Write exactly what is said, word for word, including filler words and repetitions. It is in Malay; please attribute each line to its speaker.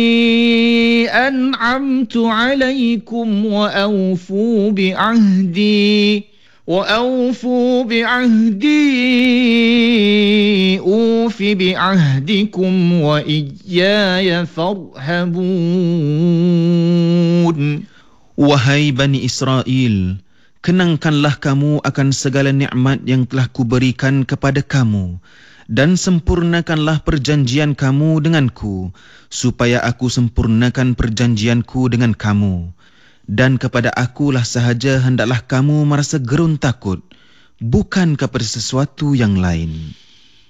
Speaker 1: أنعمت عليكم وأوفوا بعهدي وأوفوا بعهدي أوف بعهدكم وإياي فارهبون.
Speaker 2: Wahai Bani Israel, kenangkanlah kamu akan segala nikmat yang telah kuberikan kepada kamu dan sempurnakanlah perjanjian kamu denganku supaya aku sempurnakan perjanjianku dengan kamu. Dan kepada akulah sahaja hendaklah kamu merasa gerun takut, bukan kepada sesuatu yang lain.